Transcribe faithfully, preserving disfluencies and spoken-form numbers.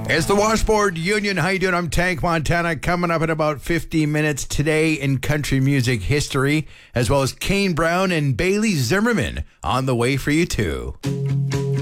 It's the Washboard Union. How you doing? I'm Tank Montana. Coming up in about fifty minutes today in country music history, as well as Kane Brown and Bailey Zimmerman on the way for you too.